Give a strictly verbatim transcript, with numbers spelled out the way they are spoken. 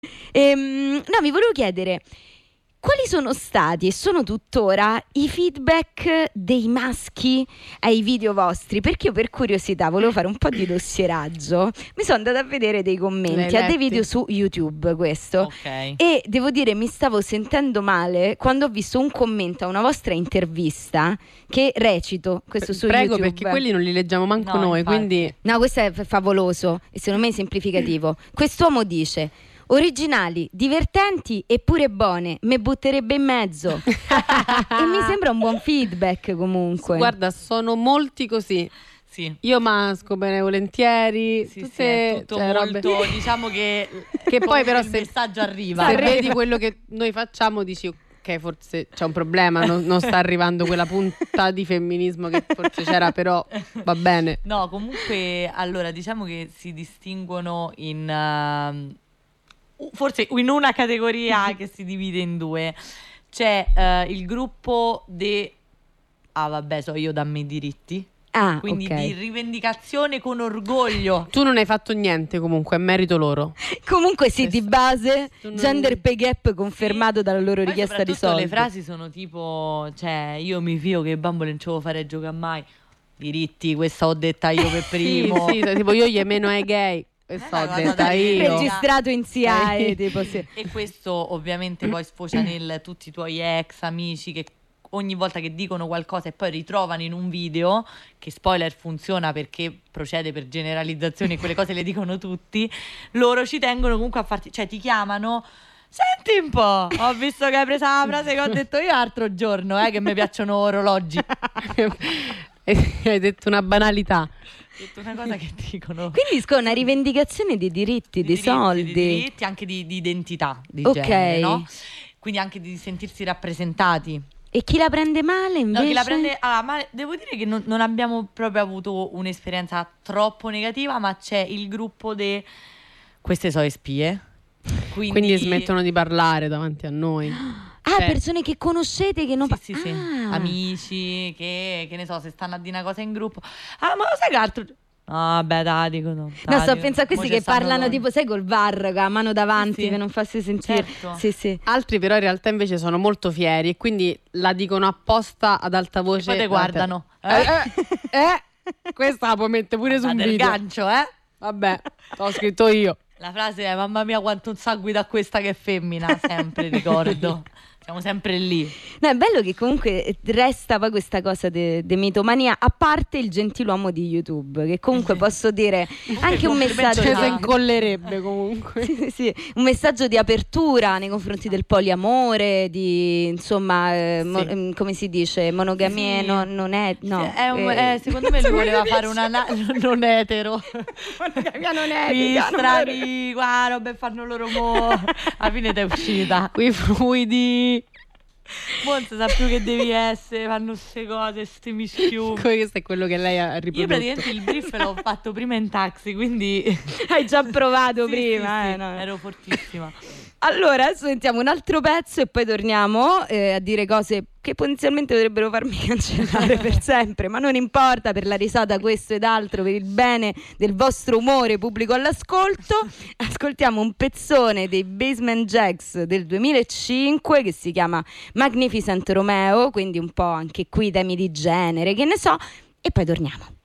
Ehm, no, vi volevo chiedere quali sono stati e sono tuttora i feedback dei maschi ai video vostri, perché io per curiosità volevo fare un po' di dossieraggio, mi sono andata a vedere dei commenti a dei video su YouTube, questo, Ok. e devo dire mi stavo sentendo male quando ho visto un commento a una vostra intervista che recito, questo su Prego, YouTube. perché quelli non li leggiamo manco No, noi, infatti. quindi No, questo è f- favoloso e secondo me è semplificativo. Quest'uomo dice: originali, divertenti eppure buone, me butterebbe in mezzo. E mi sembra un buon feedback comunque. guarda, sono molti così. Sì. Io masco bene volentieri, Sì, tutte sì, è tutto cioè, robe- molto, diciamo che, Che poi però il se- messaggio arriva. se vedi quello che noi facciamo dici ok, forse c'è un problema, non, non sta arrivando quella punta di femminismo che forse c'era, però va bene. No, comunque, allora, diciamo che si distinguono in ehm, forse in una categoria che si divide in due. C'è eh, il gruppo de ah vabbè, so io dammi i diritti. Ah, Quindi ok. di rivendicazione con orgoglio. Tu non hai fatto niente comunque, è merito loro. Comunque sì, di base Tu non- gender pay gap confermato dalla loro Poi richiesta di soprattutto soldi. le frasi sono tipo, cioè, io mi fio che i bambole non ce lo fare giocare mai. Diritti, questa ho detta io per primo. Sì, sì, tipo io gli meno ai gay, questo Eh, ho ma detta guarda, io. Registrato in C I A E, Sì. tipo sì. E questo ovviamente poi sfocia nel tutti i tuoi ex amici che ogni volta che dicono qualcosa e poi ritrovano in un video, che spoiler funziona perché procede per generalizzazioni e quelle cose le dicono tutti, loro ci tengono comunque a farti, cioè ti chiamano: senti un po', ho visto che hai preso la frase che ho detto io l'altro giorno, eh, che mi piacciono orologi. Ho Hai detto una banalità. detto una cosa che dicono Quindi scusa, una rivendicazione di diritti, di, diritti, soldi. di diritti, anche di, di identità di Ok. genere, no? Quindi anche di sentirsi rappresentati. E chi la prende male invece? No, chi la prende, allora, ma devo dire che non, non abbiamo proprio avuto un'esperienza troppo negativa, ma c'è il gruppo de queste sono le spie. Quindi, Quindi smettono di parlare davanti a noi. Ah, Cioè- persone che conoscete che non Sì, pa- sì, sì. Ah. Amici che, che ne so, se stanno a dire una cosa in gruppo. Ah, ma lo sai che altro? Ah, beh, dai, dicono. No, sto a pensare a questi che parlano tipo, sai, col bar, con la mano davanti Sì, sì. per non farsi sentire. Certo. Sì, sì. Altri però in realtà invece sono molto fieri e quindi la dicono apposta ad alta voce. Poi te guardano. Eh, eh, eh, questa la puoi mettere pure su un Del video. gancio, eh? Vabbè, l'ho scritto io. La frase è: mamma mia, quanto un sangue da questa che è femmina. Sempre ricordo. Siamo sempre lì. No, è bello che comunque resta poi questa cosa de, de mitomania, a parte il gentiluomo di YouTube, che comunque posso dire anche un messaggio, Cioè, no. si incollerebbe comunque. sì, sì, un messaggio di apertura nei confronti del poliamore, di insomma, eh, mo- Sì. ehm, come si dice, monogamie Sì. no- non è, no. Sì, è un- eh, eh, secondo me lui voleva fare una na- non etero. monogamia non è Qui etica, non strani, qua robe fanno loro mo. Alla fine t'è uscita. Qui fluidi. Mo non si sa più che devi essere, fanno queste cose, ste mischiumi. Questo è quello che lei ha Io riprodotto. praticamente il brief l'ho fatto prima in taxi, quindi Hai già provato Sì, prima, sì, eh, sì, no. ero fortissima. Allora, adesso sentiamo un altro pezzo e poi torniamo eh, a dire cose che potenzialmente potrebbero farmi cancellare per sempre, ma non importa, per la risata questo ed altro, per il bene del vostro umore pubblico all'ascolto. Ascoltiamo un pezzone dei Basement Jaxx del duemilacinque che si chiama Magnificent Romeo, quindi un po' anche qui temi di genere, che ne so, e poi torniamo.